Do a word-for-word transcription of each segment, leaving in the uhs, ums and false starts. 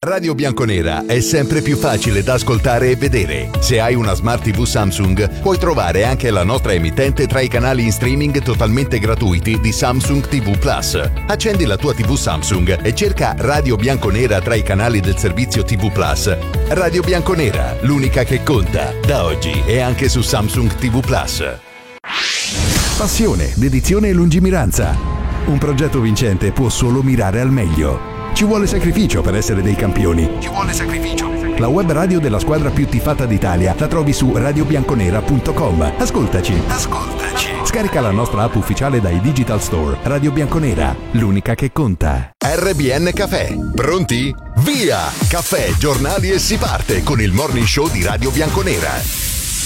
Radio Bianconera è sempre più facile da ascoltare e vedere. Se hai una Smart tivù Samsung, puoi trovare anche la nostra emittente tra i canali in streaming totalmente gratuiti di Samsung ti vu Plus. Accendi la tua tivù Samsung e cerca Radio Bianconera tra i canali del servizio ti vu Plus. Radio Bianconera, l'unica che conta, da oggi e anche su Samsung ti vu Plus. Passione, dedizione e lungimiranza. Un progetto vincente può solo mirare al meglio. Ci vuole sacrificio per essere dei campioni. Ci vuole sacrificio. La web radio della squadra più tifata d'Italia la trovi su radio bianconera punto com. Ascoltaci. Ascoltaci. Scarica la nostra app ufficiale dai Digital Store. Radio Bianconera, l'unica che conta. R B N Caffè. Pronti? Via! Caffè, giornali e si parte con il morning show di Radio Bianconera.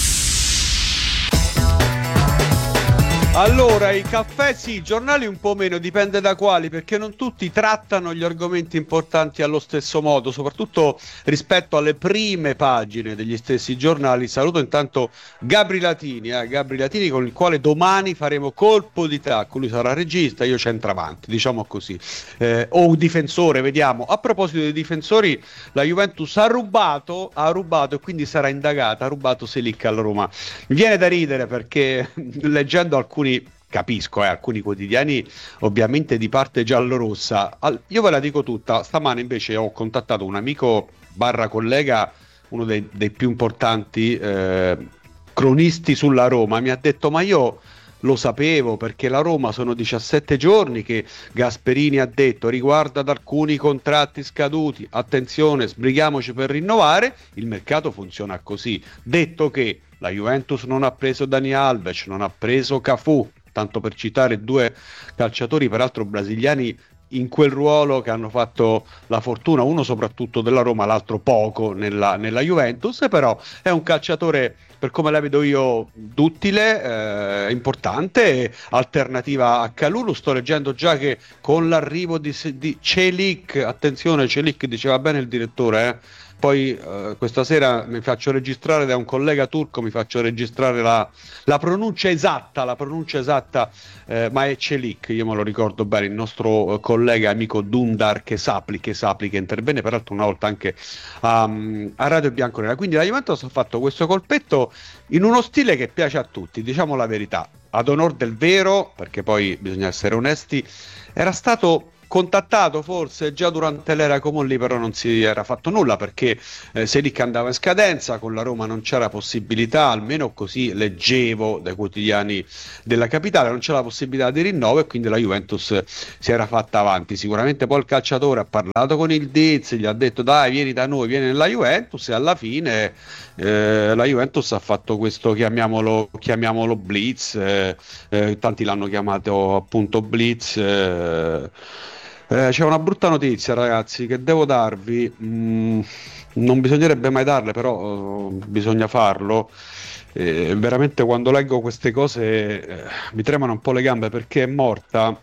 Allora, i caffè sì, i giornali un po' meno, dipende da quali, perché non tutti trattano gli argomenti importanti allo stesso modo, soprattutto rispetto alle prime pagine degli stessi giornali. Saluto intanto Gabri Latini, eh, Gabri Latini con il quale domani faremo colpo di tacco. Lui sarà regista, io centravanti, diciamo così, eh, o un difensore, vediamo. A proposito dei difensori, la Juventus ha rubato, ha rubato e quindi sarà indagata, ha rubato Selic alla Roma. Mi viene da ridere perché leggendo alcuni capisco, eh, alcuni quotidiani ovviamente di parte giallorossa. Al, io ve la dico tutta, stamane invece ho contattato un amico barra collega, uno dei, dei più importanti eh, cronisti sulla Roma, mi ha detto ma io lo sapevo perché la Roma sono diciassette giorni che Gasperini ha detto riguardo ad alcuni contratti scaduti, attenzione, sbrighiamoci per rinnovare, il mercato funziona così. Detto che la Juventus non ha preso Dani Alves, non ha preso Cafu, tanto per citare due calciatori peraltro brasiliani in quel ruolo che hanno fatto la fortuna, uno soprattutto della Roma, l'altro poco nella, nella Juventus, però è un calciatore, per come la vedo io, duttile, eh, importante, alternativa a Kalulu. Sto leggendo già che con l'arrivo di, di Çelik, attenzione, Çelik diceva bene il direttore, eh, poi eh, questa sera mi faccio registrare da un collega turco, mi faccio registrare la, la pronuncia esatta, la pronuncia esatta, eh, ma è Çelik, io me lo ricordo bene, il nostro eh, collega amico Dundar Kesapli, Kesapli che intervenne peraltro una volta anche a, a Radio Bianconera. Quindi la Juventus ha fatto questo colpetto in uno stile che piace a tutti, diciamo la verità, ad onor del vero, perché poi bisogna essere onesti, era stato contattato forse già durante l'era Comolli, però non si era fatto nulla perché eh, Selic andava in scadenza, con la Roma non c'era possibilità, almeno così leggevo dai quotidiani della capitale, non c'era la possibilità di rinnovo e quindi la Juventus si era fatta avanti. Sicuramente poi il calciatore ha parlato con il Diz, gli ha detto dai vieni da noi, vieni nella Juventus, e alla fine eh, la Juventus ha fatto questo, chiamiamolo, chiamiamolo blitz, eh, eh, tanti l'hanno chiamato appunto blitz. eh, Eh, c'è una brutta notizia ragazzi che devo darvi, mm, non bisognerebbe mai darle, però eh, bisogna farlo. Eh, veramente quando leggo queste cose eh, mi tremano un po' le gambe, perché è morta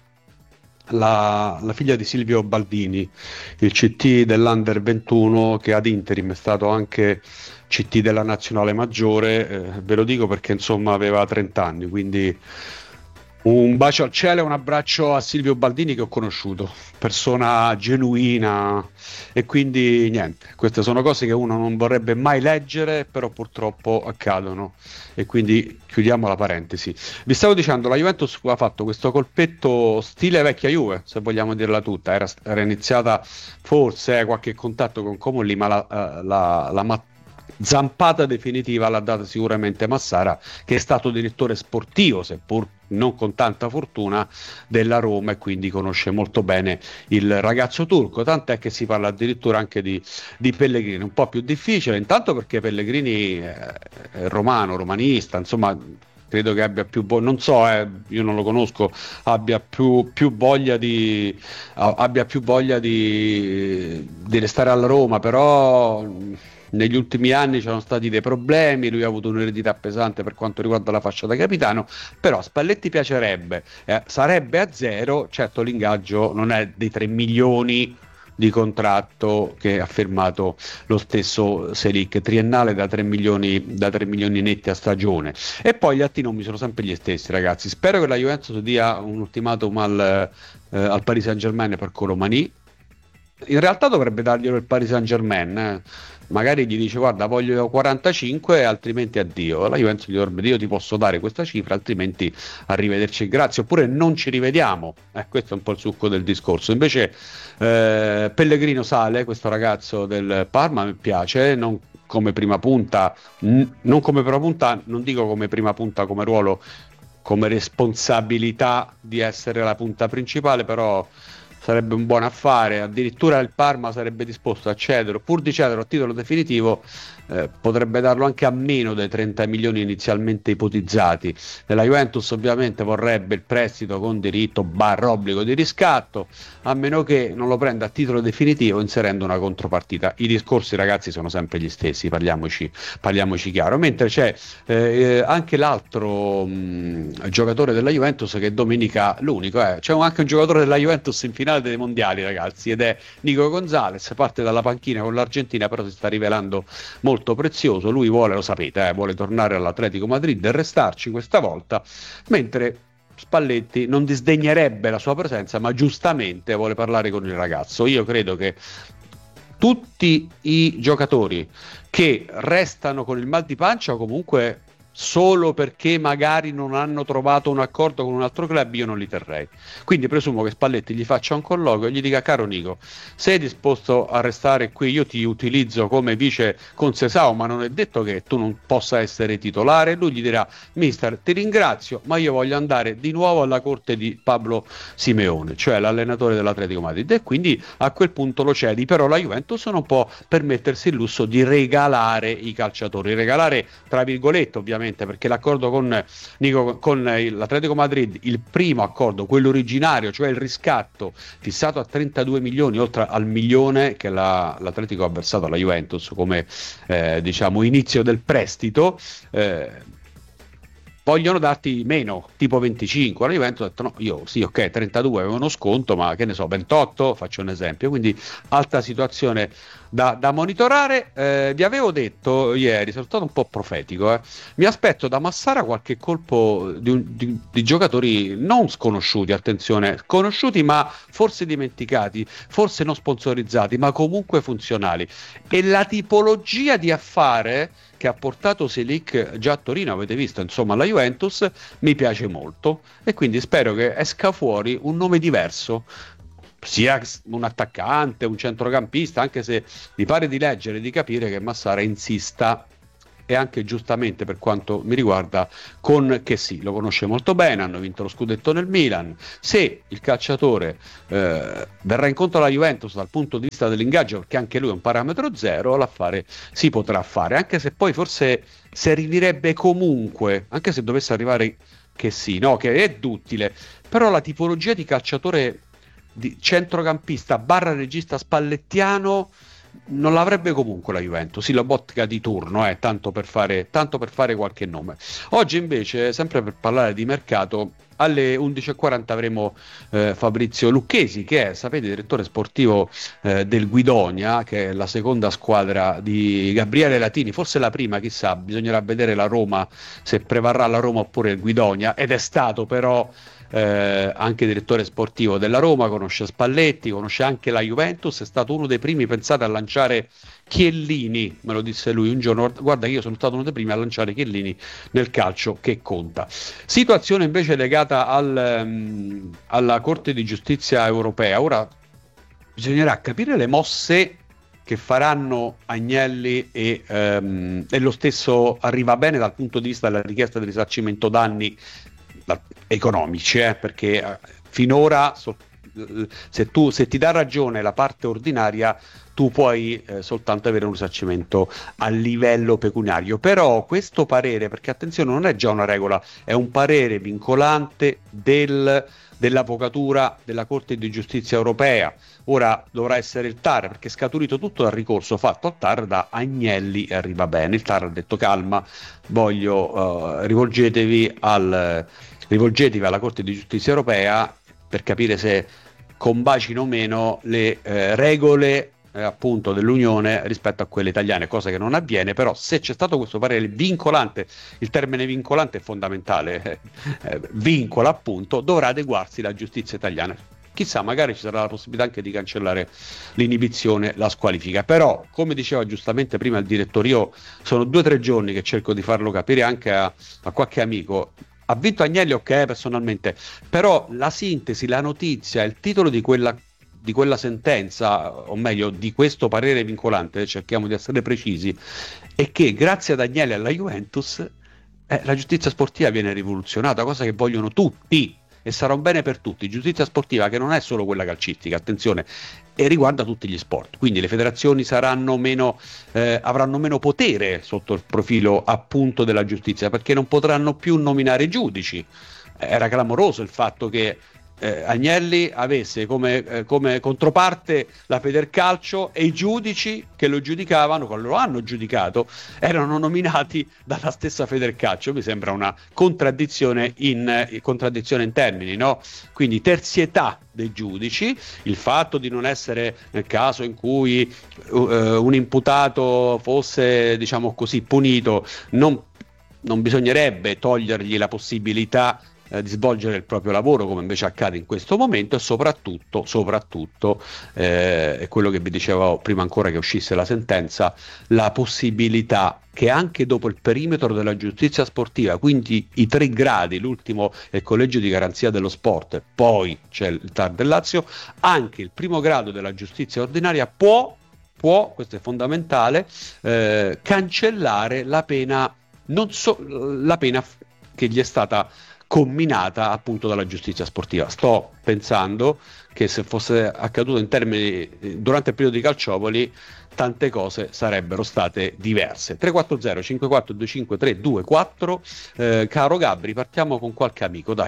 la, la figlia di Silvio Baldini, il C T dell'Under ventuno, che ad interim è stato anche C T della Nazionale Maggiore, eh, ve lo dico perché insomma aveva trenta anni, quindi un bacio al cielo e un abbraccio a Silvio Baldini che ho conosciuto, persona genuina, e quindi niente, queste sono cose che uno non vorrebbe mai leggere, però purtroppo accadono, e quindi chiudiamo la parentesi. Vi stavo dicendo, la Juventus ha fatto questo colpetto stile vecchia Juve, se vogliamo dirla tutta, era, era iniziata forse eh, qualche contatto con Comolli, ma la, la, la, la mat- zampata definitiva l'ha data sicuramente Massara, che è stato direttore sportivo, seppur non con tanta fortuna, della Roma, e quindi conosce molto bene il ragazzo turco, tant'è che si parla addirittura anche di, di Pellegrini. Un po' più difficile intanto perché Pellegrini è romano, romanista, insomma credo che abbia più vo- non so, eh, io non lo conosco, abbia più, più voglia di abbia più voglia di, di restare alla Roma, però negli ultimi anni c'erano stati dei problemi, lui ha avuto un'eredità pesante per quanto riguarda la fascia da capitano, però Spalletti piacerebbe, eh, sarebbe a zero, certo l'ingaggio non è dei tre milioni di contratto che ha firmato lo stesso Selic, triennale da tre milioni, da tre milioni netti a stagione. E poi gli atti non mi sono sempre gli stessi ragazzi, spero che la Juventus dia un ultimatum al, eh, al Paris Saint Germain per Colomani. in realtà dovrebbe darglielo il Paris Saint-Germain, eh. Magari gli dice guarda voglio quarantacinque altrimenti addio, la Juventus gli dovrebbe dire io ti posso dare questa cifra altrimenti arrivederci, grazie, oppure non ci rivediamo, eh, questo è un po' il succo del discorso. Invece eh, Pellegrino sale, questo ragazzo del Parma, mi piace, non come prima punta, n- non come prima punta, non dico come prima punta come ruolo, come responsabilità di essere la punta principale, però sarebbe un buon affare, addirittura il Parma sarebbe disposto a cederlo, pur di cederlo a titolo definitivo, eh, potrebbe darlo anche a meno dei trenta milioni inizialmente ipotizzati. La Juventus ovviamente vorrebbe il prestito con diritto barra obbligo di riscatto, a meno che non lo prenda a titolo definitivo inserendo una contropartita. I discorsi, ragazzi, sono sempre gli stessi, parliamoci, parliamoci chiaro, mentre c'è eh, anche l'altro mh, giocatore della Juventus che domenica, l'unico, eh, c'è anche un giocatore della Juventus in finale dei mondiali, ragazzi, ed è Nico Gonzalez, parte dalla panchina con l'Argentina, però si sta rivelando molto prezioso. Lui vuole, lo sapete, eh, vuole tornare all'Atletico Madrid e restarci questa volta, mentre Spalletti non disdegnerebbe la sua presenza, ma giustamente vuole parlare con il ragazzo. Io credo che tutti i giocatori che restano con il mal di pancia o comunque solo perché magari non hanno trovato un accordo con un altro club, io non li terrei. Quindi presumo che Spalletti gli faccia un colloquio e gli dica: caro Nico, sei disposto a restare qui, io ti utilizzo come vice con Sesao, ma non è detto che tu non possa essere titolare. Lui gli dirà: mister, ti ringrazio, ma io voglio andare di nuovo alla corte di Pablo Simeone, cioè l'allenatore dell'Atletico Madrid, e quindi a quel punto lo cedi. Però la Juventus non può permettersi il lusso di regalare i calciatori, regalare tra virgolette ovviamente, perché l'accordo con, Nico, con l'Atletico Madrid, il primo accordo, quello originario, cioè il riscatto fissato a trentadue milioni oltre al milione che la, l'Atletico ha versato alla Juventus come eh, diciamo inizio del prestito, eh, vogliono darti meno, tipo venticinque. La Juventus ha detto no, io sì, ok, trentadue avevo uno sconto, ma che ne so, ventotto, faccio un esempio. Quindi altra situazione da, da monitorare. Eh, vi avevo detto ieri, sono stato un po' profetico, eh. Mi aspetto da Massara qualche colpo di, un, di, di giocatori non sconosciuti, attenzione, conosciuti ma forse dimenticati, forse non sponsorizzati, ma comunque funzionali. E la tipologia di affare che ha portato Selic già a Torino, avete visto, insomma, la Juventus, mi piace molto, e quindi spero che esca fuori un nome diverso, sia un attaccante, un centrocampista, anche se mi pare di leggere e di capire che Massara insista, e anche giustamente per quanto mi riguarda, con che sì, lo conosce molto bene, hanno vinto lo scudetto nel Milan. Se il calciatore eh, verrà incontro alla Juventus dal punto di vista dell'ingaggio, perché anche lui è un parametro zero, l'affare si potrà fare, anche se poi forse servirebbe comunque, anche se dovesse arrivare che sì, no, che è duttile, però la tipologia di calciatore di centrocampista barra regista spallettiano non l'avrebbe comunque la Juventus, sì, la botka di turno, eh, tanto per fare tanto per fare qualche nome. Oggi invece, sempre per parlare di mercato, alle undici e quaranta avremo eh, Fabrizio Lucchesi, che è, sapete, direttore sportivo eh, del Guidonia, che è la seconda squadra di Gabriele Latini, forse la prima, chissà, bisognerà vedere la Roma, se prevarrà la Roma oppure il Guidonia, ed è stato però Eh, anche direttore sportivo della Roma, conosce Spalletti, conosce anche la Juventus, è stato uno dei primi, pensate, a lanciare Chiellini, me lo disse lui un giorno, guarda che io sono stato uno dei primi a lanciare Chiellini nel calcio che conta. Situazione invece legata al, um, alla Corte di Giustizia Europea. Ora bisognerà capire le mosse che faranno Agnelli e, um, e lo stesso Arrivabene dal punto di vista della richiesta di risarcimento danni economici, eh, perché eh, finora so, se, tu, se ti dà ragione la parte ordinaria, tu puoi eh, soltanto avere un risarcimento a livello pecuniario. Però questo parere, perché attenzione, non è già una regola, è un parere vincolante del, dell'avvocatura della Corte di Giustizia Europea. Ora dovrà essere il T A R, perché è scaturito tutto dal ricorso fatto al T A R da Agnelli e Arrivabene. Il T A R ha detto calma, voglio uh, rivolgetevi al rivolgetevi alla Corte di Giustizia Europea per capire se combacino o meno le eh, regole eh, appunto dell'Unione rispetto a quelle italiane, cosa che non avviene. Però se c'è stato questo parere vincolante, il termine vincolante è fondamentale, eh, eh, vincola appunto, dovrà adeguarsi la giustizia italiana. chissà, magari ci sarà la possibilità anche di cancellare l'inibizione, la squalifica. Però, come diceva giustamente prima il direttore, io sono due o tre giorni che cerco di farlo capire anche a, a qualche amico. Ha vinto Agnelli, ok, personalmente, però la sintesi, la notizia, il titolo di quella di quella sentenza, o meglio di questo parere vincolante, cerchiamo di essere precisi, è che grazie ad Agnelli e alla Juventus eh, la giustizia sportiva viene rivoluzionata, cosa che vogliono tutti, e sarà un bene per tutti. Giustizia sportiva che non è solo quella calcistica, attenzione, e riguarda tutti gli sport, quindi le federazioni saranno meno eh, avranno meno potere sotto il profilo appunto della giustizia, perché non potranno più nominare giudici. Era clamoroso il fatto che Eh, Agnelli avesse come, eh, come controparte la Federcalcio, e i giudici che lo giudicavano, che lo hanno giudicato, erano nominati dalla stessa Federcalcio. Mi sembra una contraddizione in, eh, contraddizione in termini, no? Quindi terzietà dei giudici, il fatto di non essere, nel caso in cui uh, un imputato fosse, diciamo così, punito, non, non bisognerebbe togliergli la possibilità di svolgere il proprio lavoro, come invece accade in questo momento. E soprattutto, soprattutto eh, è quello che vi dicevo prima ancora che uscisse la sentenza, la possibilità che anche dopo il perimetro della giustizia sportiva, quindi i tre gradi, l'ultimo è il collegio di garanzia dello sport, poi c'è il T A R del Lazio, anche il primo grado della giustizia ordinaria può, può questo è fondamentale, eh, cancellare la pena, non so, la pena che gli è stata comminata appunto dalla giustizia sportiva. Sto pensando che se fosse accaduto in termini durante il periodo di Calciopoli, tante cose sarebbero state diverse. tre quattro zero cinque quattro due cinque tre due quattro. Eh, caro Gabri, partiamo con qualche amico, dai.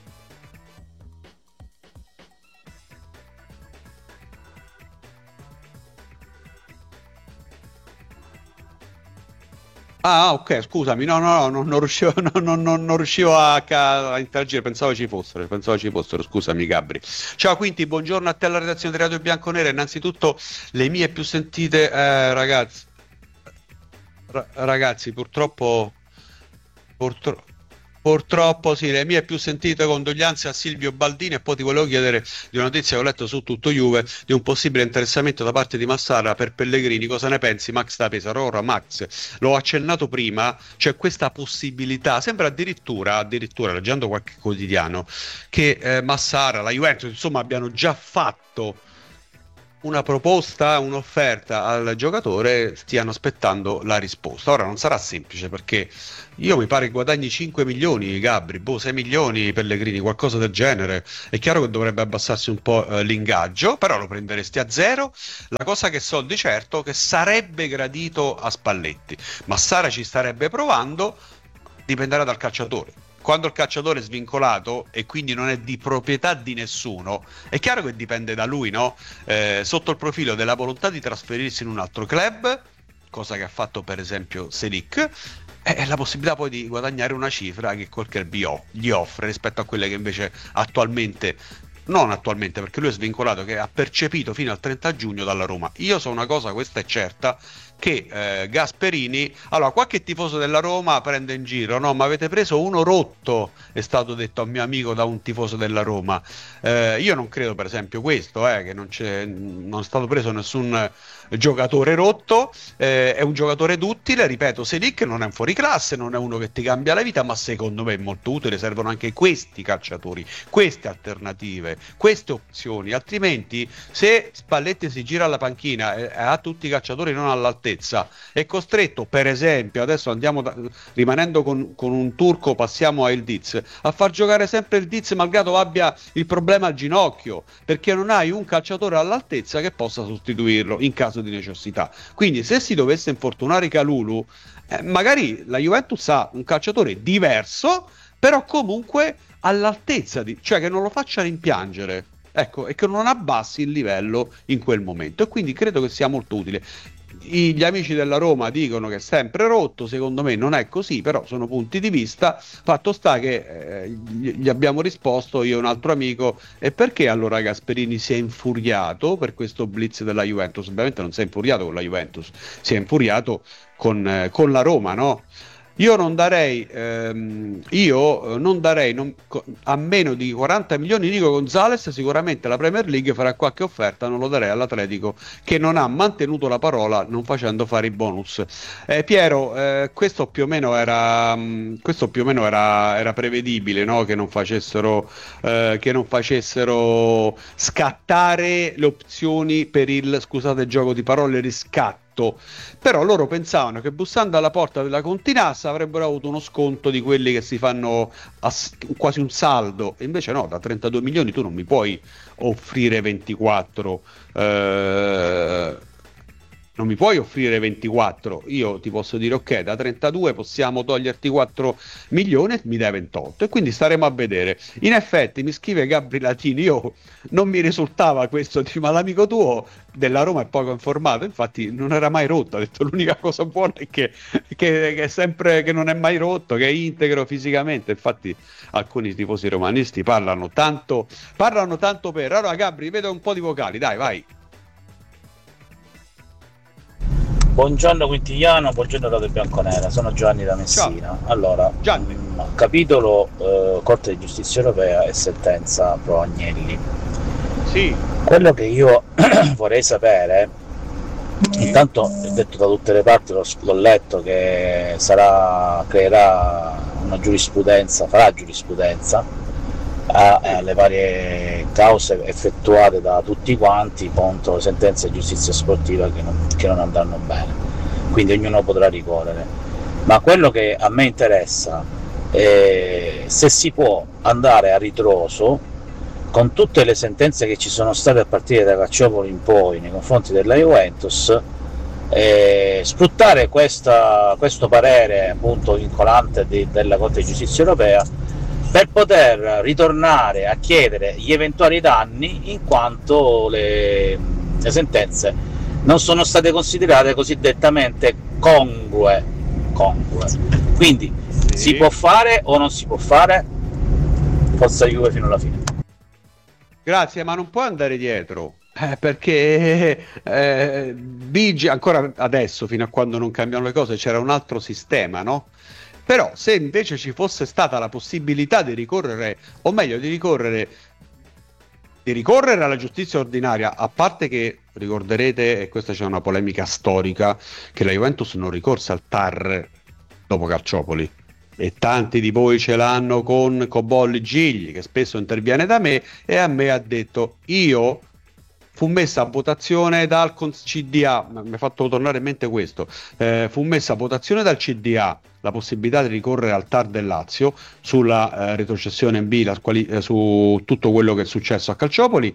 Ah, ok, scusami, no, no, no, non riuscivo, no, no, no, non riuscivo a, a interagire, pensavo ci fossero, pensavo ci fossero, scusami Gabri. Ciao Quinti, buongiorno a te alla redazione di Radio Bianconera. Innanzitutto le mie più sentite, eh, ragazzi, ra- ragazzi, purtroppo, purtroppo, purtroppo sì, le mie più sentite condoglianze a Silvio Baldini. E poi ti volevo chiedere di una notizia che ho letto su Tutto Juve, di un possibile interessamento da parte di Massara per Pellegrini. Cosa ne pensi, Max da Pesaro? Ora Max, l'ho accennato prima, c'è questa possibilità, sembra addirittura, addirittura leggendo qualche quotidiano, che eh, Massara, la Juventus, insomma, abbiano già fatto una proposta, un'offerta al giocatore, stiano aspettando la risposta. Ora non sarà semplice, perché io mi pare che guadagni cinque milioni Gabri, boh, sei milioni Pellegrini, qualcosa del genere. È chiaro che dovrebbe abbassarsi un po' eh, l'ingaggio, però lo prenderesti a zero. La cosa che so di certo che sarebbe gradito a Spalletti, ma Sara ci starebbe provando, dipenderà dal calciatore. Quando il calciatore è svincolato e quindi non è di proprietà di nessuno, è chiaro che dipende da lui, no? Eh, sotto il profilo della volontà di trasferirsi in un altro club, cosa che ha fatto per esempio Selic, e la possibilità poi di guadagnare una cifra che quel club gli offre rispetto a quelle che invece attualmente, non attualmente perché lui è svincolato, che ha percepito fino al trenta giugno dalla Roma. Io so una cosa, questa è certa, che eh, Gasperini, allora qualche tifoso della Roma prende in giro, no, ma avete preso uno rotto, è stato detto a un mio amico da un tifoso della Roma. Eh, io non credo per esempio questo, eh, che non, c'è, non è stato preso nessun giocatore rotto, eh, è un giocatore duttile, ripeto, Selic non è un fuoriclasse, non è uno che ti cambia la vita, ma secondo me è molto utile, servono anche questi calciatori, queste alternative, queste opzioni, altrimenti se Spalletti si gira alla panchina e ha tutti i calciatori non all'altezza, è costretto, per esempio, adesso andiamo da, rimanendo con, con un turco, passiamo a Il Diz, a far giocare sempre Il Diz malgrado abbia il problema al ginocchio, perché non hai un calciatore all'altezza che possa sostituirlo in caso di necessità. Quindi se si dovesse infortunare Kalulu, eh, magari la Juventus ha un calciatore diverso, però comunque all'altezza, di, cioè che non lo faccia rimpiangere, ecco, e che non abbassi il livello in quel momento, e quindi credo che sia molto utile. Gli amici della Roma dicono che è sempre rotto, secondo me non è così, però sono punti di vista. Fatto sta che eh, gli abbiamo risposto io e un altro amico: e perché allora Gasperini si è infuriato per questo blitz della Juventus? Ovviamente non si è infuriato con la Juventus, si è infuriato con, eh, con la Roma, no? Io non darei, ehm, io non darei non, a meno di quaranta milioni Nico Gonzalez. Sicuramente la Premier League farà qualche offerta, non lo darei all'Atletico, che non ha mantenuto la parola non facendo fare i bonus. Eh, Piero, eh, questo più o meno era, mh, questo più o meno era, era prevedibile, no? Che non facessero, eh, che non facessero scattare le opzioni per il, scusate il gioco di parole, riscatto. Però loro pensavano che bussando alla porta della Continassa avrebbero avuto uno sconto di quelli che si fanno ass- quasi un saldo, e invece no, da trentadue milioni tu non mi puoi offrire ventiquattro, eh, non mi puoi offrire ventiquattro. Io ti posso dire ok, da trentadue possiamo toglierti quattro milioni e mi dai ventotto, e quindi staremo a vedere. In effetti mi scrive Gabri Latini, io non mi risultava questo, ma l'amico tuo della Roma è poco informato, infatti non era mai rotto, ha detto l'unica cosa buona è che, che, che è sempre, che non è mai rotto, che è integro fisicamente. Infatti alcuni tifosi romanisti parlano tanto parlano tanto per. Allora Gabri, vedo un po' di vocali, dai, vai. Buongiorno Quintigliano, buongiorno Radio Bianconera, sono Giovanni da Messina. Ciao. Allora, mh, capitolo eh, Corte di Giustizia Europea e sentenza pro Agnelli. Sì. Quello che io vorrei sapere, intanto è detto da tutte le parti, l'ho, l'ho letto, che sarà, creerà una giurisprudenza, farà giurisprudenza alle varie cause effettuate da tutti quanti contro sentenze di giustizia sportiva che non, che non andranno bene, quindi ognuno potrà ricorrere. Ma quello che a me interessa è se si può andare a ritroso con tutte le sentenze che ci sono state a partire da Calciopoli in poi nei confronti della Juventus, eh, sfruttare questa, questo parere appunto vincolante di, della Corte di Giustizia Europea per poter ritornare a chiedere gli eventuali danni, in quanto le, le sentenze non sono state considerate cosiddettamente congrue. congrue. Quindi sì. Si può fare o non si può fare? Forza Juve fino alla fine. Grazie, ma non può andare dietro. Eh, perché eh, Bigi ancora adesso, fino a quando non cambiano le cose, c'era un altro sistema, no? Però se invece ci fosse stata la possibilità di ricorrere, o meglio di ricorrere di ricorrere alla giustizia ordinaria, a parte che ricorderete, e questa c'è una polemica storica, che la Juventus non ricorse al T A R dopo Calciopoli, e tanti di voi ce l'hanno con Cobolli Gigli, che spesso interviene da me, e a me ha detto: io fu messa a votazione dal C D A, mi ha fatto tornare in mente questo, eh, fu messa a votazione dal C D A la possibilità di ricorrere al T A R del Lazio sulla eh, retrocessione in B, la quali- eh, su tutto quello che è successo a Calciopoli,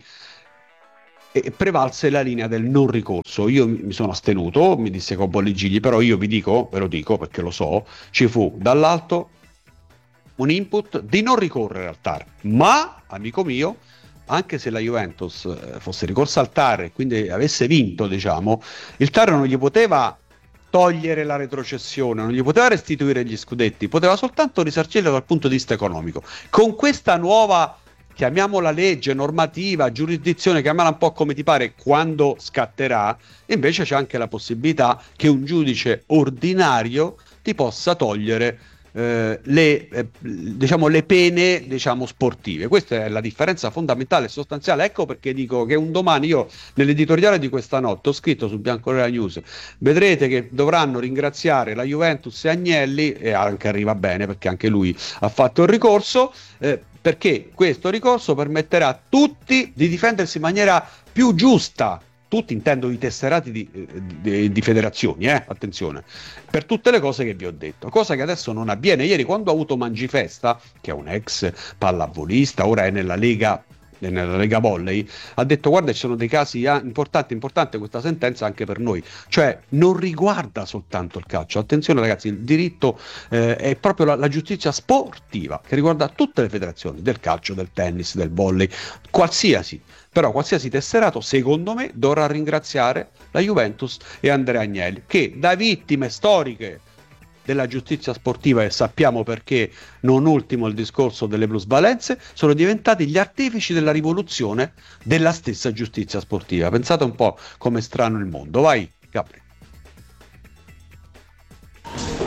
e prevalse la linea del non ricorso. Io mi sono astenuto, mi disse Cobolli Gigli, però io vi dico, ve lo dico perché lo so, ci fu dall'alto un input di non ricorrere al T A R, ma, amico mio, anche se la Juventus fosse ricorsa al T A R e quindi avesse vinto, diciamo, il T A R non gli poteva togliere la retrocessione, non gli poteva restituire gli scudetti, poteva soltanto risarcirlo dal punto di vista economico. Con questa nuova, chiamiamola legge, normativa, giurisdizione, chiamala un po' come ti pare, quando scatterà, invece c'è anche la possibilità che un giudice ordinario ti possa togliere Eh, le, eh, diciamo, le pene, diciamo, sportive. Questa è la differenza fondamentale e sostanziale. Ecco perché dico che un domani, io nell'editoriale di questa notte ho scritto su Bianconera News, vedrete che dovranno ringraziare la Juventus e Agnelli, e anche arriva bene perché anche lui ha fatto il ricorso, eh, perché questo ricorso permetterà a tutti di difendersi in maniera più giusta. Tutti, intendo i tesserati di, di, di federazioni, eh? Attenzione, per tutte le cose che vi ho detto, cosa che adesso non avviene. Ieri, quando ho avuto Mangifesta, che è un ex pallavolista, ora è nella Lega, nella Lega Volley, ha detto: guarda, ci sono dei casi ah, importanti, importante questa sentenza anche per noi, cioè non riguarda soltanto il calcio. Attenzione ragazzi, il diritto eh, è proprio la, la giustizia sportiva, che riguarda tutte le federazioni, del calcio, del tennis, del volley, qualsiasi. Però qualsiasi tesserato, secondo me, dovrà ringraziare la Juventus e Andrea Agnelli, che da vittime storiche della giustizia sportiva, e sappiamo perché, non ultimo il discorso delle plusvalenze, sono diventati gli artefici della rivoluzione della stessa giustizia sportiva. Pensate un po' com'è strano il mondo. Vai, Gabri.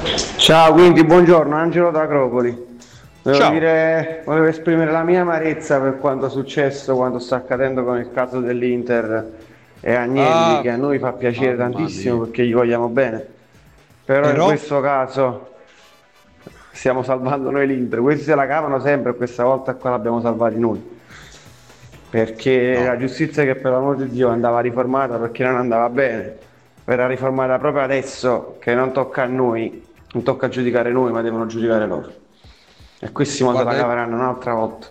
Ciao, quindi buongiorno, Angelo da Acropoli. Volevo, Ciao. dire, volevo esprimere la mia amarezza per quanto è successo, quanto sta accadendo con il caso dell'Inter e Agnelli, Ah, che a noi fa piacere mamma tantissimo mia. perché gli vogliamo bene. Però, Però in questo caso stiamo salvando noi l'Inter. Questi se la cavano sempre, questa volta qua l'abbiamo salvati noi. Perché no. la giustizia, che per l'amor di Dio andava riformata perché non andava bene, verrà riformata proprio adesso, che non tocca a noi, non tocca giudicare noi, ma devono giudicare loro. E questi mo se la Guarda, caveranno un'altra volta.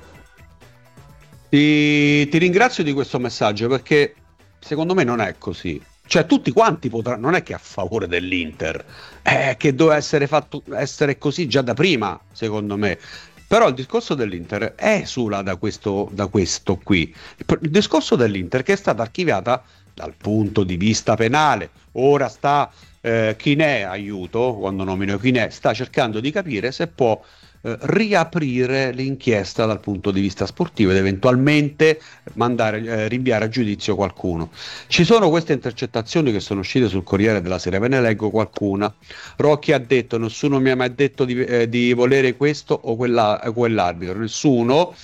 ti, ti ringrazio di questo messaggio perché secondo me non è così. Cioè tutti quanti potranno, non è che a favore dell'Inter, è che doveva essere fatto essere così già da prima, secondo me. Però il discorso dell'Inter esula da questo, da questo qui. Il, il discorso dell'Inter che è stata archiviata dal punto di vista penale, ora sta eh, Chinè, aiuto, quando nomino Chinè, sta cercando di capire se può eh, riaprire l'inchiesta dal punto di vista sportivo ed eventualmente mandare, eh, rinviare a giudizio qualcuno. Ci sono queste intercettazioni che sono uscite sul Corriere della Sera, ve ne leggo qualcuna. Rocchi ha detto: nessuno mi ha mai detto di, eh, di volere questo o quella, quell'arbitro, nessuno,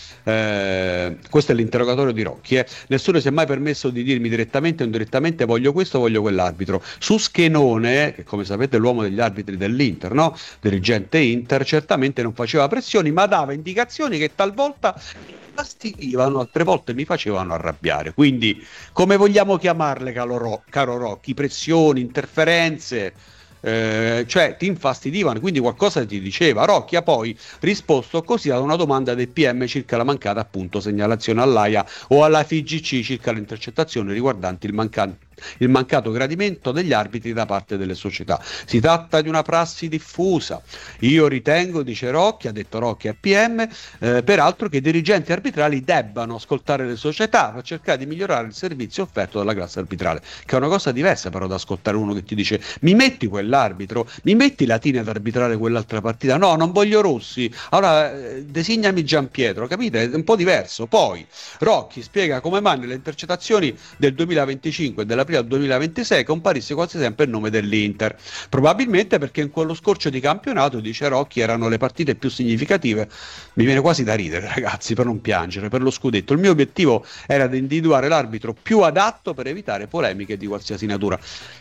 eh, questo è l'interrogatorio di Rocchi, eh. Nessuno si è mai permesso di dirmi direttamente o indirettamente voglio questo o voglio quell'arbitro. Su Schenone, che come sapete è l'uomo degli arbitri dell'Inter, no? Dirigente Inter, certamente non faceva pressioni, ma dava indicazioni che talvolta fastidivano, altre volte mi facevano arrabbiare. Quindi come vogliamo chiamarle, caro, Ro- caro Rocchi? Pressioni, interferenze, eh, cioè ti infastidivano, quindi qualcosa ti diceva. Rocchi ha poi risposto così ad una domanda del P M circa la mancata appunto segnalazione all'A I A o alla F I G C circa le intercettazioni riguardanti il mancante il mancato gradimento degli arbitri da parte delle società. Si tratta di una prassi diffusa. Io ritengo, dice Rocchi, ha detto Rocchi a P M, eh, peraltro che i dirigenti arbitrali debbano ascoltare le società per cercare di migliorare il servizio offerto dalla classe arbitrale, che è una cosa diversa però da ascoltare uno che ti dice mi metti quell'arbitro, mi metti Latini ad arbitrare quell'altra partita, no, non voglio Rossi, allora eh, designami Giampietro, capite? È un po' diverso. Poi Rocchi spiega come mai nelle intercettazioni del duemilaventicinque e della al duemilaventisei comparisse quasi sempre il nome dell'Inter, probabilmente perché in quello scorcio di campionato, dice Rocchi, erano le partite più significative. Mi viene quasi da ridere, ragazzi, per non piangere, per lo scudetto. Il mio obiettivo era di individuare l'arbitro più adatto per evitare polemiche di qualsiasi natura.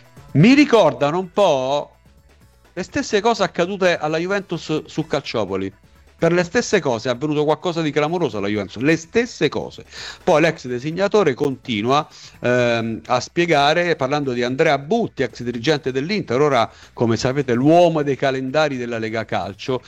Mi ricordano un po' le stesse cose accadute alla Juventus su Calciopoli. Per le stesse cose è avvenuto qualcosa di clamoroso alla Juventus, le stesse cose. Poi l'ex designatore continua ehm, a spiegare, parlando di Andrea Butti, ex dirigente dell'Inter, ora come sapete l'uomo dei calendari della Lega Calcio.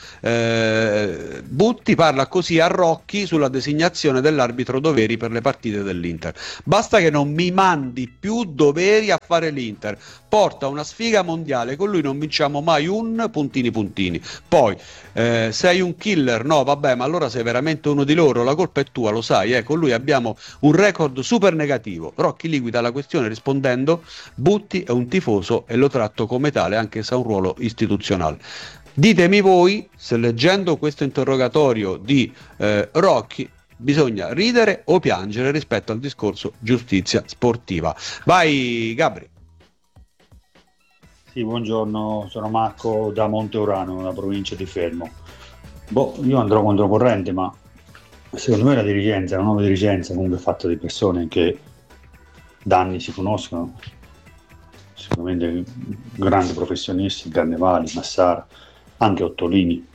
eh, Butti parla così a Rocchi sulla designazione dell'arbitro doveri per le partite dell'Inter. Basta che non mi mandi più doveri a fare l'Inter, porta una sfiga mondiale, con lui non vinciamo mai un puntini puntini. Poi eh, sei un killer, no vabbè, ma allora sei veramente uno di loro, la colpa è tua, lo sai, eh? Con lui abbiamo un record super negativo. Rocchi liquida la questione rispondendo: Butti è un tifoso e lo tratto come tale anche se ha un ruolo istituzionale. Ditemi voi se leggendo questo interrogatorio di eh, Rocchi bisogna ridere o piangere rispetto al discorso giustizia sportiva. Vai Gabri. Sì, buongiorno, sono Marco da Monteurano, nella provincia di Fermo. Boh, io andrò controcorrente, ma secondo me la dirigenza, la nuova dirigenza, comunque è fatta di persone che da anni si conoscono, sicuramente grandi professionisti, Carnevali, Massara, anche Ottolini,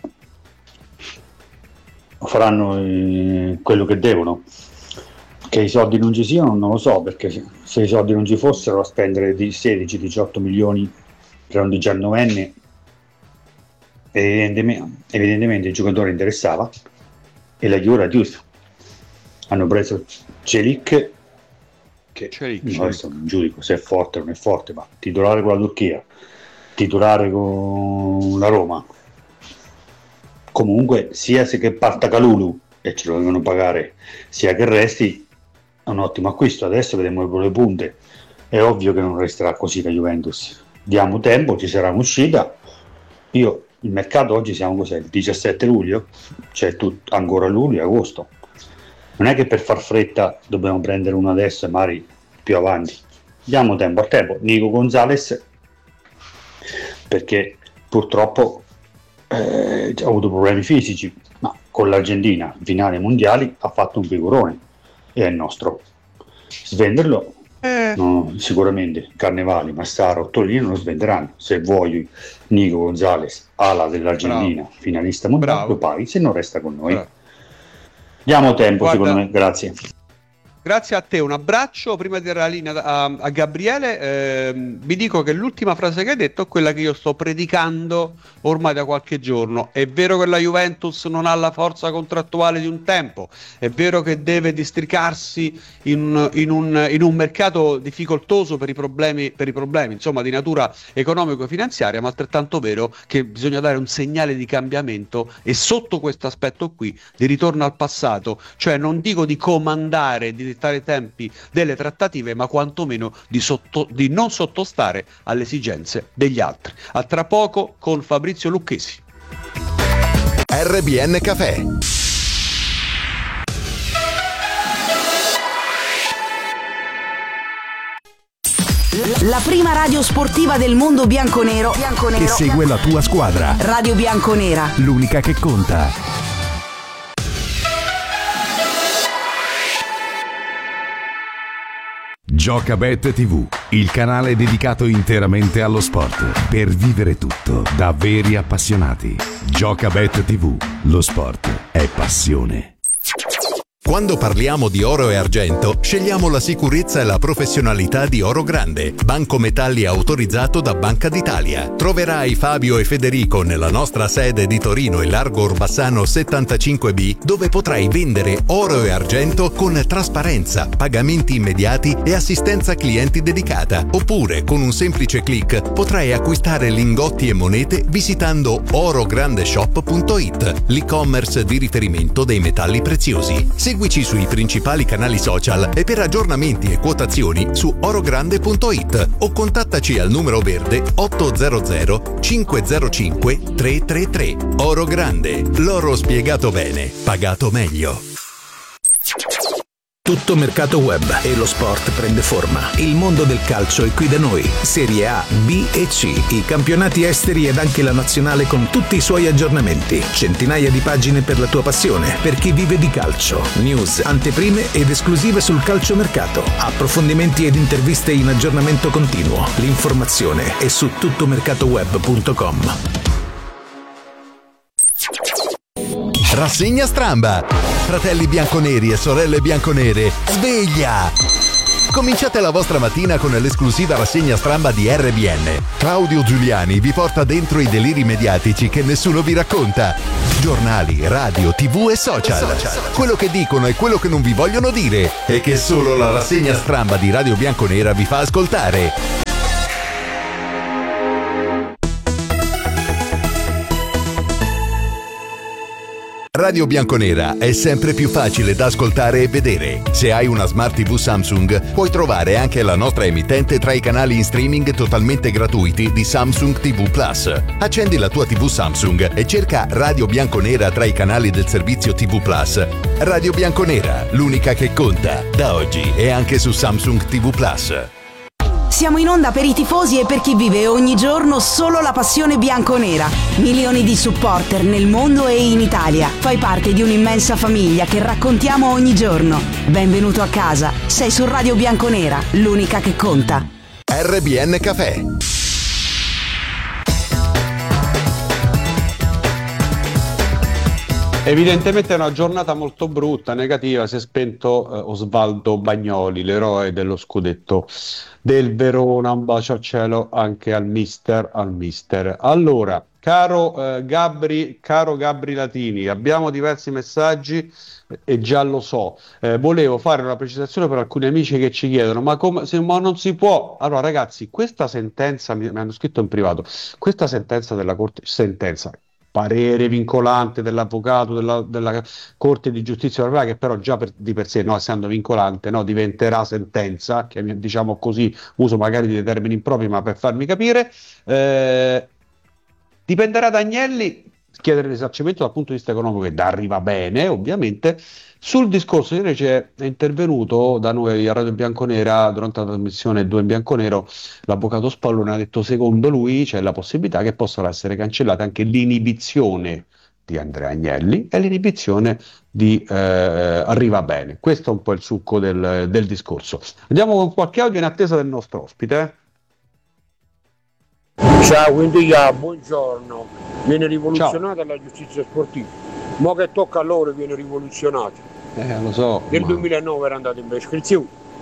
faranno eh, quello che devono. Che i soldi non ci siano non lo so, perché se i soldi non ci fossero a spendere di sedici diciotto milioni per un diciannovenne, evidentemente, evidentemente il giocatore interessava e la Juve ha chiuso. Hanno preso Celic, che Celic, no, Celic. adesso non giudico se è forte o non è forte, ma titolare con la Turchia, titolare con la Roma, comunque sia se che parta Calulu e ce lo devono pagare, sia che resti, è un ottimo acquisto. Adesso vedremo le punte, è ovvio che non resterà così la Juventus. Diamo tempo, ci sarà un'uscita. Io, il mercato oggi siamo cos'è? Il diciassette luglio, c'è tutto, ancora luglio e agosto. Non è che per far fretta dobbiamo prendere uno adesso e magari più avanti. Diamo tempo al tempo. Nico Gonzalez, perché purtroppo eh, ha avuto problemi fisici, ma con l'Argentina in finale mondiali ha fatto un figurone e è nostro. Svenderlo Eh. no, sicuramente Carnevali, Massaro, Torino lo svenderanno. Se vuoi Nico Gonzalez, ala dell'Argentina, Bravo. finalista mondiale, Bravo. lo paghi, se non resta con noi. Bravo. Diamo tempo, Guarda, secondo me, grazie. Grazie a te, un abbraccio. Prima di dare la linea a, a Gabriele, ehm, vi dico che l'ultima frase che hai detto è quella che io sto predicando ormai da qualche giorno. È vero che la Juventus non ha la forza contrattuale di un tempo, è vero che deve districarsi in, in, un, in un mercato difficoltoso per i problemi, per i problemi insomma, di natura economico-finanziaria, ma altrettanto vero che bisogna dare un segnale di cambiamento e sotto questo aspetto qui di ritorno al passato, cioè non dico di comandare, di dettare i tempi delle trattative, ma quantomeno di, sotto, di non sottostare alle esigenze degli altri. A tra poco con Fabrizio Lucchesi. R B N Café. La prima radio sportiva del mondo bianconero, bianconero Che segue la tua squadra. Radio Bianconera. L'unica che conta. Giocabet tivù, il canale dedicato interamente allo sport, per vivere tutto da veri appassionati. Giocabet tivù, lo sport è passione. Quando parliamo di oro e argento, scegliamo la sicurezza e la professionalità di Oro Grande, banco metalli autorizzato da Banca d'Italia. Troverai Fabio e Federico nella nostra sede di Torino e Largo Orbassano settantacinque B, dove potrai vendere oro e argento con trasparenza, pagamenti immediati e assistenza clienti dedicata. Oppure, con un semplice click, potrai acquistare lingotti e monete visitando orograndeshop punto it, l'e-commerce di riferimento dei metalli preziosi. Seguici sui principali canali social e per aggiornamenti e quotazioni su orogrande punto it o contattaci al numero verde otto zero zero cinque zero cinque tre tre tre. Oro Grande, l'oro spiegato bene, pagato meglio. Tutto mercato web e lo sport prende forma. Il mondo del calcio è qui da noi. Serie A, B e C, i campionati esteri ed anche la nazionale con tutti i suoi aggiornamenti. Centinaia di pagine per la tua passione, per chi vive di calcio. News, anteprime ed esclusive sul calciomercato. Approfondimenti ed interviste in aggiornamento continuo. L'informazione è su tuttomercatoweb punto com. Rassegna Stramba. Fratelli bianconeri e sorelle bianconere, sveglia! Cominciate la vostra mattina con l'esclusiva rassegna Stramba di R B N. Claudio Giuliani vi porta dentro i deliri mediatici che nessuno vi racconta. Giornali, radio, tv e social. Quello che dicono e quello che non vi vogliono dire e che solo la rassegna Stramba di Radio Bianconera vi fa ascoltare. Radio Bianconera è sempre più facile da ascoltare e vedere. Se hai una Smart tivù Samsung, puoi trovare anche la nostra emittente tra i canali in streaming totalmente gratuiti di Samsung tivù Plus. Accendi la tua tivù Samsung e cerca Radio Bianconera tra i canali del servizio tivù Plus. Radio Bianconera, l'unica che conta, da oggi e anche su Samsung tivù Plus. Siamo in onda per i tifosi e per chi vive ogni giorno solo la passione bianconera. Milioni di supporter nel mondo e in Italia. Fai parte di un'immensa famiglia che raccontiamo ogni giorno. Benvenuto a casa. Sei su Radio Bianconera, l'unica che conta. R B N Café. Evidentemente è una giornata molto brutta, negativa. Si è spento eh, Osvaldo Bagnoli, l'eroe dello scudetto del Verona. Un bacio al cielo anche al mister, al mister. Allora, caro eh, Gabri, caro Gabri Latini, abbiamo diversi messaggi e già lo so. Eh, volevo fare una precisazione per alcuni amici che ci chiedono: ma come se ma non si può? Allora, ragazzi, questa sentenza mi, mi hanno scritto in privato. Questa sentenza della Corte, sentenza. parere vincolante dell'avvocato della, della Corte di Giustizia Europea, che però già per, di per sé, no, essendo vincolante, no, diventerà sentenza, che diciamo così, uso magari dei termini impropri ma per farmi capire, eh, dipenderà da Agnelli chiedere risarcimento dal punto di vista economico ed arriva bene, ovviamente. Sul discorso invece è intervenuto da noi a Radio Bianconera durante la trasmissione Due in Bianconero l'avvocato Spallone, ha detto secondo lui c'è la possibilità che possano essere cancellate anche l'inibizione di Andrea Agnelli e l'inibizione di eh, Arriva Bene. Questo è un po' il succo del, del discorso. Andiamo con qualche audio in attesa del nostro ospite. Ciao, quindi ah, buongiorno. Viene rivoluzionata Ciao. La giustizia sportiva. Mo che tocca a loro viene rivoluzionata. Eh, lo so. Nel ma... duemilanove era andato in prescrizione.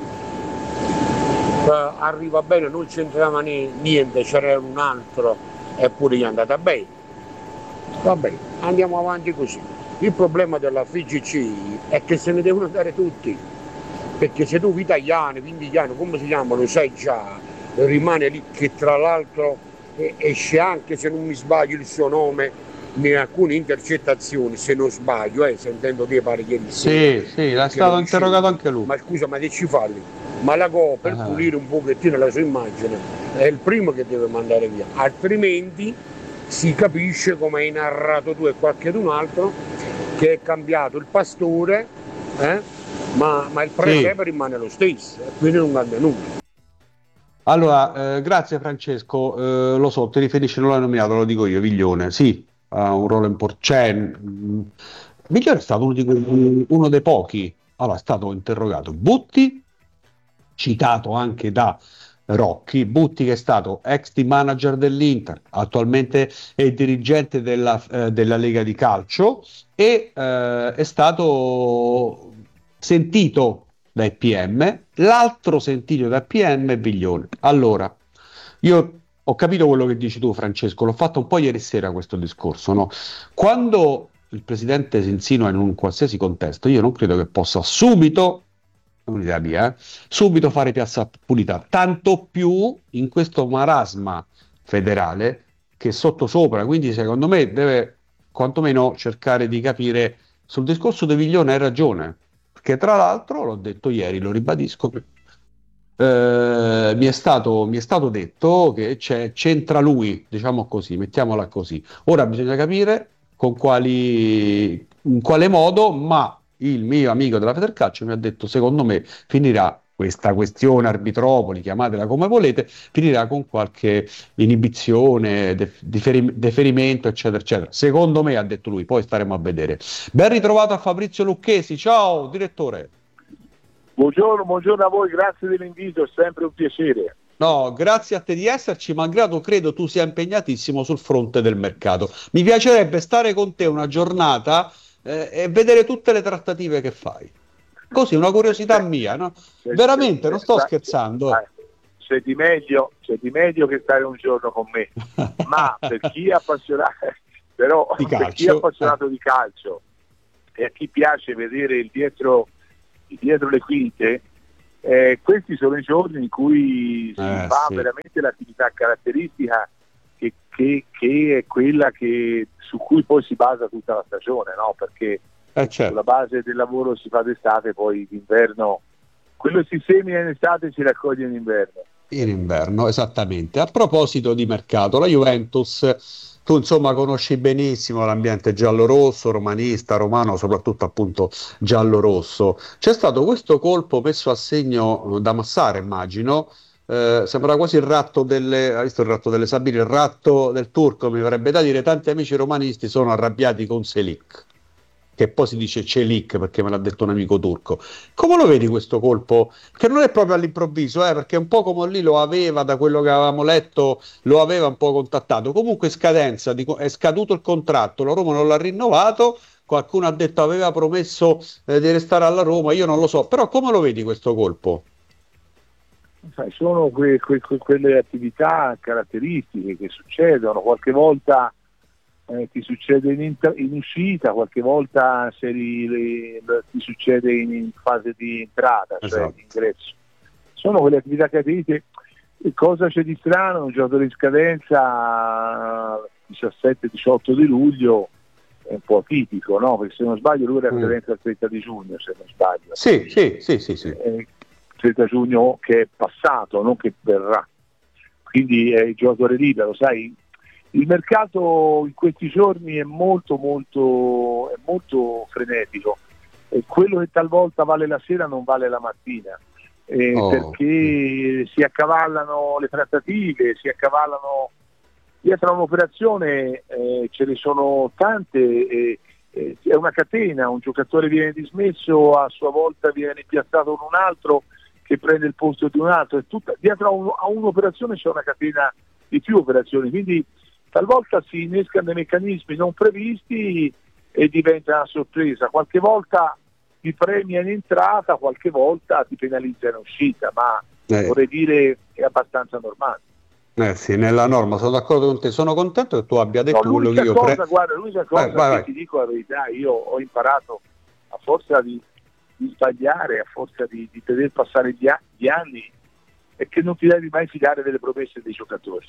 Uh, Arriva Bene, non c'entrava niente, c'era un altro, eppure gli è andata bene. Va bene, andiamo avanti così. Il problema della F I G C è che se ne devono andare tutti. Perché se tu Vitaliano, Vindigliano, come si chiama, lo sai già, rimane lì, che tra l'altro esce anche, se non mi sbaglio, il suo nome in alcune intercettazioni, se non sbaglio, eh, sentendo te pare ieri sera. Sì, sì, è stato interrogato anche lui. Ma scusa, ma che ci falli? Ma la Go, per ah. pulire un pochettino la sua immagine, è il primo che deve mandare via, altrimenti si capisce, come hai narrato tu e qualcun altro, che è cambiato il pastore, eh, ma, ma il presepe sì. rimane lo stesso, e quindi non cambia nulla. Allora, eh, grazie Francesco, eh, lo so, ti riferisci, non l'hai nominato, lo dico io, Viglione, sì, ha un ruolo importante. Viglione è stato uno, di quei, uno dei pochi, allora è stato interrogato Butti, citato anche da Rocchi, Butti che è stato ex team manager dell'Inter, attualmente è dirigente della, eh, della Lega di Calcio e eh, è stato sentito dai P M, l'altro sentito dai P M è Viglione. Allora, io ho capito quello che dici tu Francesco, l'ho fatto un po' ieri sera questo discorso, no? Quando il presidente si insinua in un qualsiasi contesto, io non credo che possa subito, è un'idea mia, eh, subito fare piazza pulita, tanto più in questo marasma federale che è sottosopra, quindi secondo me deve quantomeno cercare di capire sul discorso di Viglione hai ragione. Che tra l'altro, l'ho detto ieri, lo ribadisco, eh, mi, è stato, mi è stato detto che c'è, c'entra lui, diciamo così, mettiamola così. Ora bisogna capire con quali, in quale modo, ma il mio amico della Federcalcio mi ha detto, secondo me, finirà questa questione arbitropoli, chiamatela come volete, finirà con qualche inibizione, def- differi- deferimento, eccetera, eccetera. Secondo me, ha detto lui, poi staremo a vedere. Ben ritrovato a Fabrizio Lucchesi, ciao direttore. Buongiorno, buongiorno a voi, grazie dell'invito, è sempre un piacere. No, grazie a te di esserci, malgrado credo tu sia impegnatissimo sul fronte del mercato. Mi piacerebbe stare con te una giornata eh, e vedere tutte le trattative che fai. Così, una curiosità mia, no? Veramente, non sto scherzando. C'è di meglio, c'è di meglio che stare un giorno con me, ma per chi è appassionato, però di calcio, per chi è appassionato eh. di calcio e a chi piace vedere il dietro, il dietro le quinte, eh, questi sono i giorni in cui si eh, fa sì. veramente l'attività caratteristica che, che, che è quella che, su cui poi si basa tutta la stagione, no? Perché Eh certo. sulla base del lavoro si fa d'estate, poi d'inverno, quello si semina in estate e si raccoglie in inverno. In inverno, esattamente. A proposito di mercato, la Juventus, tu insomma conosci benissimo l'ambiente giallo-rosso, romanista, romano, soprattutto appunto giallo-rosso. C'è stato questo colpo messo a segno da Massara, immagino, eh, sembra quasi il ratto delle, hai visto il ratto delle Sabine, il ratto del turco, mi verrebbe da dire, tanti amici romanisti sono arrabbiati con Selic, che poi si dice Celik perché me l'ha detto un amico turco. Come lo vedi questo colpo? Che non è proprio all'improvviso, eh, perché un po' come lì lo aveva, da quello che avevamo letto, lo aveva un po' contattato. Comunque scadenza, di, è scaduto il contratto, la Roma non l'ha rinnovato, qualcuno ha detto aveva promesso eh, di restare alla Roma, io non lo so, però come lo vedi questo colpo? Sai, sono que, que, que, quelle attività caratteristiche che succedono, qualche volta Eh, ti succede in, inter- in uscita, qualche volta se ri- le- le- ti succede in, in fase di entrata, cioè esatto. di ingresso. Sono quelle attività caratteristiche. E cosa c'è di strano? Un giocatore in scadenza diciassette diciotto di luglio è un po' atipico, no? Perché se non sbaglio lui era in scadenza il trenta di giugno, se non sbaglio. Sì, sì, sì, sì, sì. Eh, trenta giugno che è passato, non che verrà. Quindi è il giocatore libero, sai. il mercato in questi giorni è molto molto, è molto frenetico, e quello che talvolta vale la sera non vale la mattina, eh, Oh. perché si accavallano le trattative, si accavallano dietro a un'operazione, eh, ce ne sono tante, eh, eh, è una catena, un giocatore viene dismesso, a sua volta viene piazzato con un altro che prende il posto di un altro, è tutta, dietro a, un, a un'operazione c'è una catena di più operazioni, quindi talvolta si innescano dei meccanismi non previsti e diventa una sorpresa, qualche volta ti premia in entrata, qualche volta ti penalizza in uscita, ma Eh. vorrei dire è abbastanza normale. Eh sì, nella norma sono d'accordo con te, sono contento che tu abbia detto No, quello che l'unica io cosa, pre- guarda, l'unica cosa Vai, vai, che vai. ti dico la verità, io ho imparato a forza di, di sbagliare, a forza di, di vedere passare gli, a- gli anni, è che non ti devi mai fidare delle promesse dei giocatori.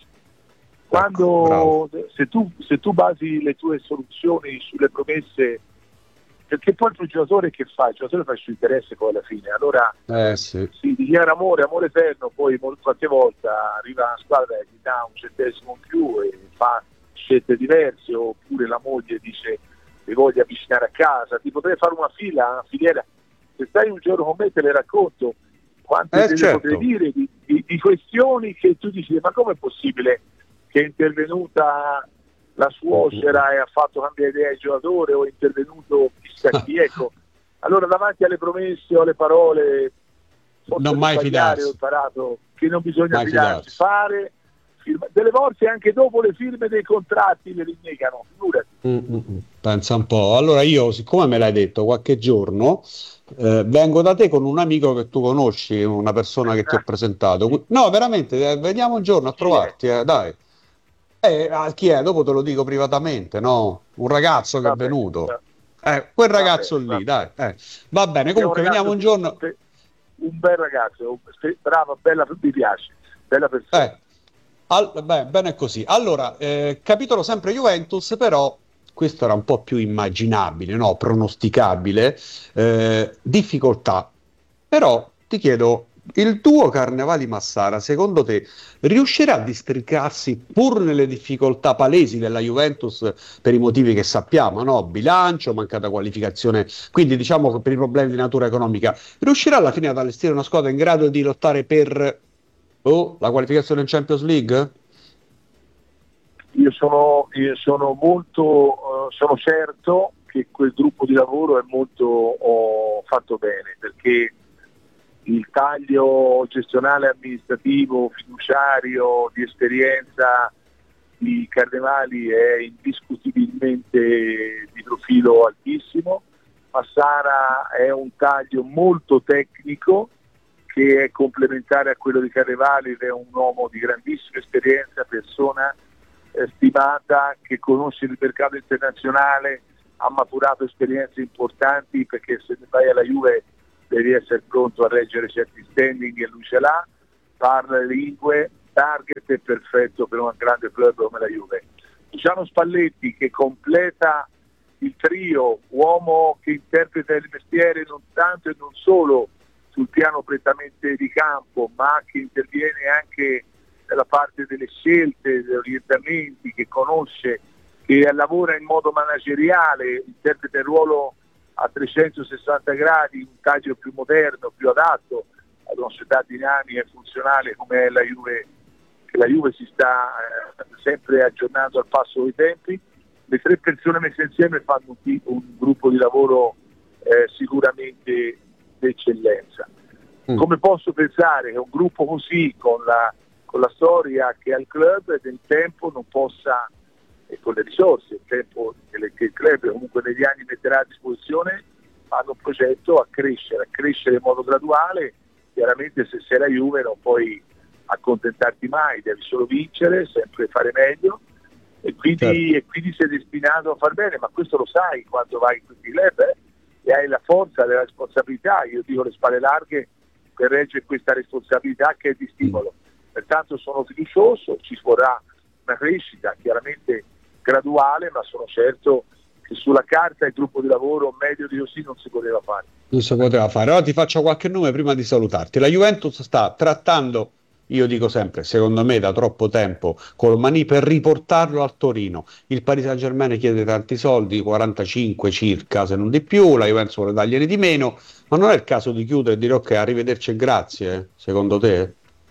Quando se tu, se tu basi le tue soluzioni sulle promesse, perché poi il tuo giocatore che fa? Il giocatore fa il suo interesse poi alla fine, allora Eh sì. si dichiara amore, amore eterno, poi molte qualche volta arriva una squadra che gli dà un centesimo in più e fa scelte diverse, oppure la moglie dice mi voglio avvicinare a casa, ti potrei fare una fila, una filiera, se stai un giorno con me te le racconto quante Eh, te ne certo. potrei dire di, di, di questioni che tu dici ma com'è possibile che è intervenuta la suocera e ha fatto cambiare idea al giocatore, o è intervenuto chissà chi, ecco. Allora davanti alle promesse o alle parole forse Non mai sbagliare, fidarsi. ho imparato che non bisogna Mai fidarsi, fidarsi. fare firma- delle volte anche dopo le firme dei contratti le rinnegano, figurati. Mm, mm, mm. Pensa un po'. Allora io, siccome me l'hai detto qualche giorno, eh, vengo da te con un amico che tu conosci, una persona che ti ho presentato. No, veramente, eh, veniamo un giorno a trovarti, eh, dai. Eh, ah, chi è? Dopo te lo dico privatamente, no? Un ragazzo che è Vabbè, venuto. Eh, quel ragazzo vabbè, lì, dai. Eh. Va bene, È un comunque ragazzo veniamo un giorno. che- un bel ragazzo, un- brava, bella, mi piace, bella persona. Eh, al- beh, bene così. Allora, eh, capitolo sempre Juventus, però questo era un po' più immaginabile, no? Pronosticabile, eh, difficoltà. Però ti chiedo, il tuo Carnevali Massara, secondo te, riuscirà a districarsi pur nelle difficoltà palesi della Juventus per i motivi che sappiamo, no? Bilancio, mancata qualificazione, quindi diciamo che per i problemi di natura economica, riuscirà alla fine ad allestire una squadra in grado di lottare per oh, la qualificazione in Champions League? Io sono, io sono molto, eh, sono certo che quel gruppo di lavoro è molto oh, fatto bene, perché il taglio gestionale, amministrativo, fiduciario, di esperienza di Carnevali è indiscutibilmente di profilo altissimo. Massara è un taglio molto tecnico che è complementare a quello di Carnevali, ed è un uomo di grandissima esperienza, persona eh, stimata, che conosce il mercato internazionale, ha maturato esperienze importanti, perché se vai alla Juve devi essere pronto a reggere certi standing e lui ce l'ha, parla le lingue, target è perfetto per un grande club come la Juve. Luciano Spalletti, che completa il trio, uomo che interpreta il mestiere non tanto e non solo sul piano prettamente di campo, ma che interviene anche nella parte delle scelte, degli orientamenti, che conosce, che lavora in modo manageriale, interpreta il ruolo a trecentosessanta gradi, un taglio più moderno, più adatto ad una società dinamica e funzionale come è la Juve, che la Juve si sta eh, sempre aggiornando al passo dei tempi. Le tre persone messe insieme fanno un, un gruppo di lavoro eh, sicuramente d'eccellenza. Mm. Come posso pensare che un gruppo così, con la, con la storia che ha il club e nel tempo, non possa, e con le risorse, il tempo che, le, che il club comunque negli anni metterà a disposizione, hanno un progetto a crescere, a crescere in modo graduale. Chiaramente se sei la Juve non puoi accontentarti mai, devi solo vincere, sempre fare meglio, e quindi, certo. e quindi sei destinato a far bene, ma questo lo sai quando vai in questi club, eh, e hai la forza della responsabilità, io dico le spalle larghe per reggere questa responsabilità che è di stimolo. Pertanto sono fiducioso, ci vorrà una crescita chiaramente graduale, ma sono certo che sulla carta il gruppo di lavoro meglio di così non si poteva fare. Non si poteva fare. Ora ti faccio qualche nome prima di salutarti. La Juventus sta trattando io dico sempre, secondo me da troppo tempo col Maní per riportarlo al Torino. Il Paris Saint-Germain chiede tanti soldi, quarantacinque circa, se non di più, la Juventus vuole dargliene di meno, ma non è il caso di chiudere e dire ok, arrivederci e grazie, eh? Secondo te?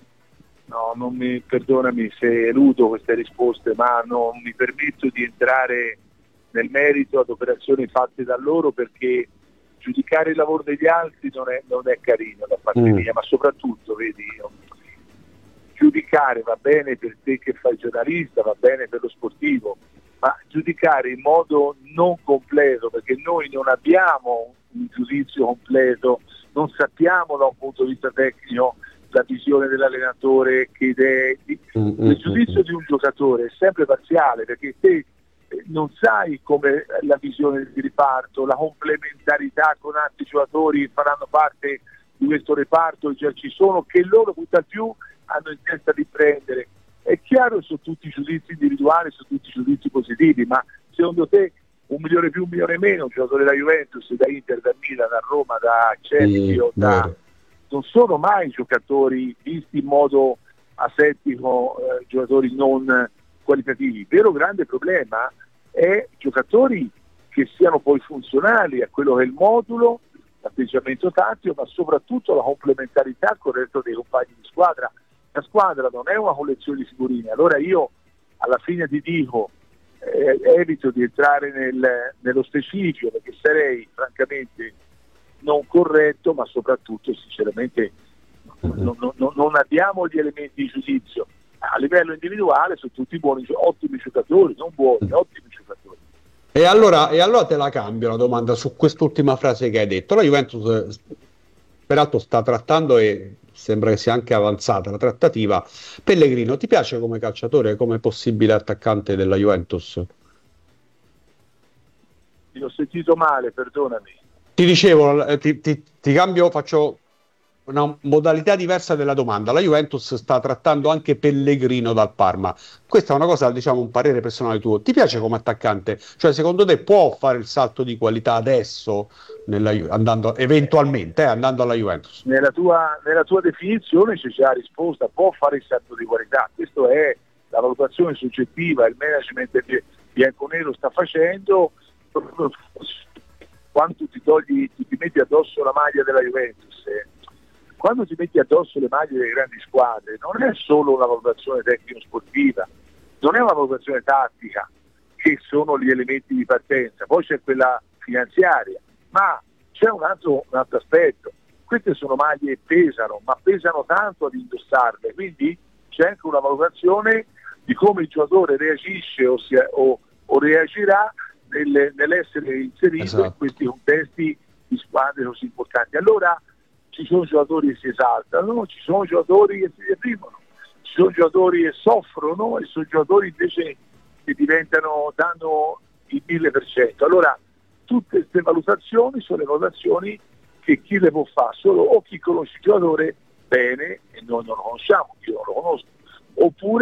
No, non mi, perdonami se eludo queste risposte, ma non mi permetto di entrare nel merito ad operazioni fatte da loro, perché giudicare il lavoro degli altri non è, non è carino da parte mm. mia, ma soprattutto, vedi, io, giudicare va bene per te che fai giornalista, va bene per lo sportivo, ma giudicare in modo non completo, perché noi non abbiamo un giudizio completo, non sappiamo da un punto di vista tecnico la visione dell'allenatore, che idee, mm-hmm. il giudizio di un giocatore è sempre parziale, perché te non sai come la visione di riparto, la complementariità con altri giocatori che faranno parte di questo reparto, già ci sono, che loro tutt'al più hanno in testa di prendere. È chiaro che sono tutti giudizi individuali, sono tutti giudizi positivi, ma secondo te un milione più, un milione meno, un giocatore da Juventus, da Inter, da Milan, da Roma, da Chelsea, mm, da... non sono mai giocatori visti in modo asettico, eh, giocatori non qualitativi. Il vero grande problema è giocatori che siano poi funzionali a quello che è il modulo, l'atteggiamento tattico, ma soprattutto la complementarità con il resto dei compagni di squadra. La squadra non è una collezione di figurine. Allora io alla fine ti dico, eh, evito di entrare nel, nello specifico, perché sarei francamente non corretto, ma soprattutto sinceramente non, non, non abbiamo gli elementi di giudizio. A livello individuale sono tutti buoni, ottimi giocatori, non buoni, ottimi giocatori. E allora, e allora te la cambio la domanda su quest'ultima frase che hai detto. La Juventus peraltro sta trattando, e sembra che sia anche avanzata la trattativa, Pellegrino. Ti piace come calciatore, come possibile attaccante della Juventus? Ti ho sentito male, perdonami. Ti dicevo, ti, ti, ti cambio, faccio una modalità diversa della domanda. La Juventus sta trattando anche Pellegrino dal Parma. Questa è una cosa, diciamo, un parere personale tuo. Ti piace come attaccante? Cioè, secondo te può fare il salto di qualità adesso, nella, andando, eventualmente, eh, andando alla Juventus? Nella tua, nella tua definizione c'è già risposta, può fare il salto di qualità. Questa è la valutazione soggettiva, il management bianconero sta facendo. Quando ti togli, ti, ti metti addosso la maglia della Juventus, eh, quando ti metti addosso le maglie delle grandi squadre, non è solo una valutazione tecnico-sportiva, non è una valutazione tattica, che sono gli elementi di partenza, poi c'è quella finanziaria, ma c'è un altro, un altro aspetto. Queste sono maglie che pesano, ma pesano tanto ad indossarle, quindi c'è anche una valutazione di come il giocatore reagisce o, si, o, o reagirà nel, nell'essere inserito esatto. in questi contesti di squadre così importanti. Allora ci sono giocatori che si esaltano, ci sono giocatori che si deprimono, ci sono giocatori che soffrono e ci sono giocatori invece che diventano, danno il mille per cento. Allora tutte queste valutazioni sono le valutazioni che chi le può fare solo o chi conosce il giocatore bene, e noi non lo conosciamo, io non lo conosco, oppure